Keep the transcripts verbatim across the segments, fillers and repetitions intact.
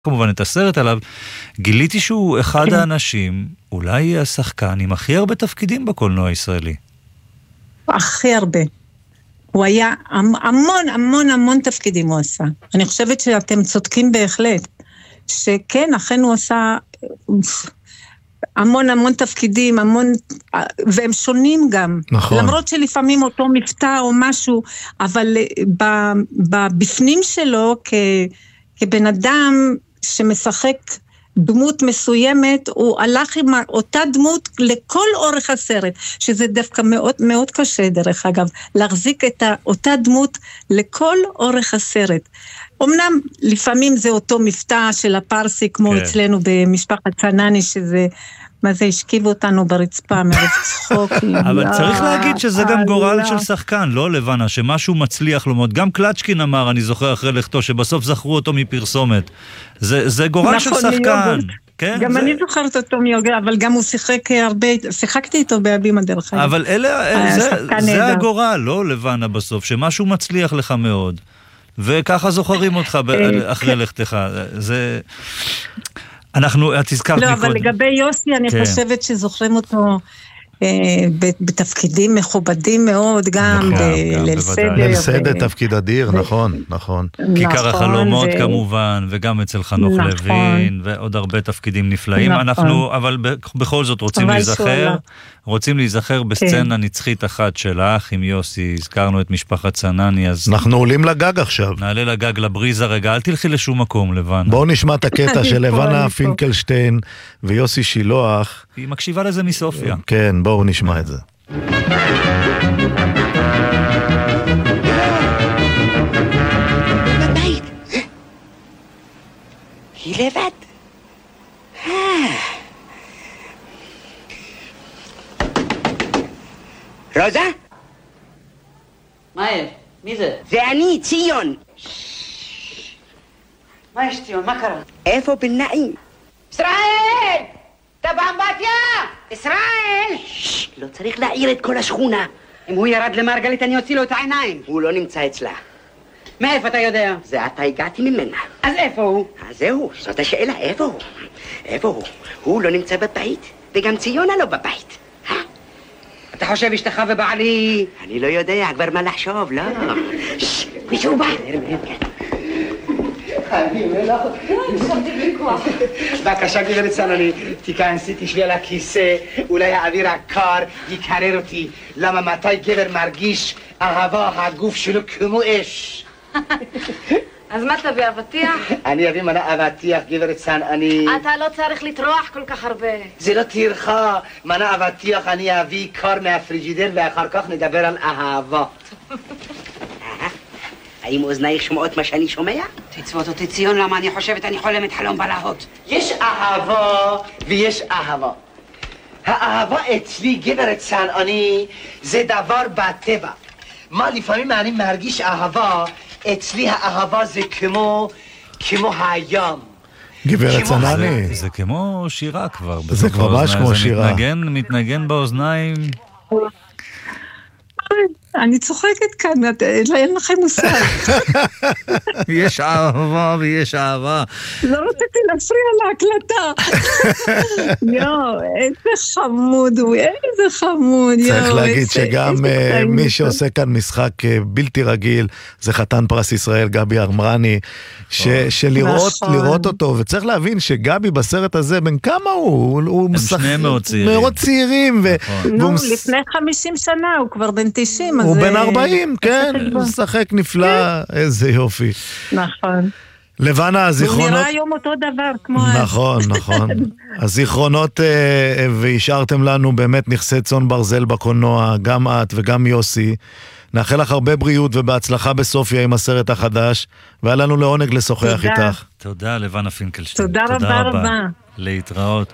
כמובן את הסרט עליו, גיליתי שהוא אחד האנשים, אולי השחקן עם הכי הרבה תפקידים בקולנוע הישראלי. הכי הרבה. הוא היה המון המון המון תפקידים הוא עשה. אני חושבת שאתם צודקים בהחלט, שכן, אכן הוא עשה המון המון תפקידים, המון, והם שונים גם. נכון. למרות שלפעמים אותו מבטא או משהו, אבל בבפנים שלו, כ, כבן אדם שמשחק דמות מסוימת, הוא הלך עם אותה דמות לכל אורך הסרט, שזה דווקא מאוד מאוד קשה דרך אגב, להחזיק את אותה דמות לכל אורך הסרט. אמנם לפעמים זה אותו מבטא של הפרסי, כמו כן. אצלנו במשפחת צנני, שזה, מה זה, השכיב אותנו ברצפה, מרוב צחוק. אבל צריך להגיד שזה גם גורל של שחקן, לא לבנה, שמשהו מצליח לומוד. גם קלצ'קין אמר, אני זוכר אחרי לכתו, שבסוף זכרו אותו מפרסומת. זה, זה גורל של שחקן. כן, גם זה... אני זוכרת אותו מיוגר, אבל גם הוא שיחק הרבה, שיחקתי איתו בהבימה דרך אגב. אבל אלה, זה, זה הגורל, לא לבנה בסוף, שמשהו מצליח לך מאוד. וככה זוכרים אותך אחרי לכתך. זה... אנחנו, את הזכרת לי לא, קודם. אבל לגבי יוסי, אני חושבת שזוכרים אותו בתפקידים מכובדים מאוד, גם בליל סדר. ליל סדר תפקיד אדיר, נכון, נכון. כיכר החלומות כמובן, וגם אצל חנוך לוין, ועוד הרבה תפקידים נפלאים. אנחנו, אבל בכל זאת רוצים להיזכר, רוצים להיזכר בסצנה נצחית אחת שלך, עם יוסי, הזכרנו את משפחת צנני, אז... אנחנו עולים לגג עכשיו. נעלה לגג לבריזה רגע, אל תלכי לשום מקום, לבנה. בואו נשמע את הקטע של לבנה פינקלשטיין ויוסי שילוח. היא מקשיבה לזה מסופיה. כן, בואו נשמע את זה. בבית. היא לבד. רוזה? מה יש? מי זה? זה אני, ציון. מה יש ציון? מה קרה? איפה בן נעים? ישראל! אתה באמבטיה! ישראל! לא צריך להעיר את כל השכונה. אם הוא ירד למרגלית אני אוציא לו את העיניים. הוא לא נמצא אצלה. מאיפה אתה יודע? זה אתה הגעתי ממנה. אז איפה הוא? אז זהו, זאת השאלה, איפה הוא? איפה הוא? הוא לא נמצא בבית, וגם ציונה לא בבית. אתה חושב אשתך ובעלי... אני לא יודע, כבר מה לחשוב, לא? מישהו בא. אני מלאך. נשארתי בלי כוח. בבקשה גברת סנני, תיכנסי, תשבי על הכיסא, אולי האוויר הקר יקרר אותי. למה מתי גבר מרגיש אהבה הגוף שלו כמו אש? אז מה תביא, אבטיח? אני אביא מנה אבטיח, גברת סנני. אתה לא צריך לטרוח כל כך הרבה. זה לא טרחה, מנה אבטיח אני אביא קר מהפריג'ידר ואחר כך נדבר על אהבה. האם אוזנייך שומעות מה שאני שומע? תצוות אותי ציון, למה אני חושבת אני חולמת חלום בלהות. יש אהבה ויש אהבה. האהבה אצלי, גברת סנני, זה דבר בטבע. מה לפעמים אני מרגיש אהבה, אצלי האהבה זה כמו, כמו הים. גברת סנני. זה כמו שירה כבר. זה כבר ממש כמו שירה. זה מתנגן, מתנגן באוזניים. אני צוחקת כאן, אין לכם מושג. יש אהבה ויש אהבה. לא רציתי להפריע להקלטה. יואו, איזה חמוד הוא, איזה חמוד. צריך להגיד שגם מי שעושה כאן משחק בלתי רגיל, זה חתן פרס ישראל, גבי ארמרני, שלראות אותו, וצריך להבין שגבי בסרט הזה, בין כמה הוא? הם שניהם מאוד צעירים. מאוד צעירים. נו, לפני חמישים שנה, הוא כבר בן תשעים. הוא בן ארבעים, כן, הוא שחק נפלא, איזה יופי. נכון. לבנה, הזיכרונות... הוא נראה היום אותו דבר, כמו... נכון, נכון. הזיכרונות, והשארתם לנו באמת נכסי צאן ברזל בקולנוע, גם את וגם יוסי. נאחל לך הרבה בריאות ובהצלחה בסופיה עם הסרט החדש, והיה לנו לעונג לשוחח איתך. תודה, לבנה פינקלשטיין. תודה רבה רבה. להתראות.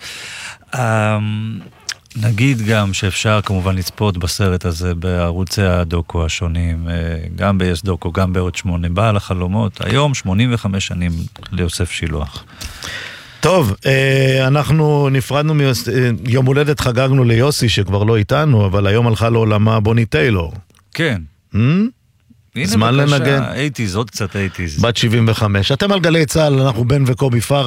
נגיד גם שאפשר כמובן לצפות בסרט הזה בערוצי הדוקו השונים, גם ב-אס דוקו, גם בעוד שמונה, בעל החלומות, היום שמונים וחמש שנים ליוסף שילוח. טוב, אנחנו נפרדנו מיום הולדת, חגגנו ליוסי שכבר לא איתנו, אבל היום הלכה לעולמה בוני טיילור. כן. זמן לנגן. אייטיז, עוד קצת אייטיז. בת שבעים וחמש. אתם על גלי צהל, אנחנו בן וקובי פאר.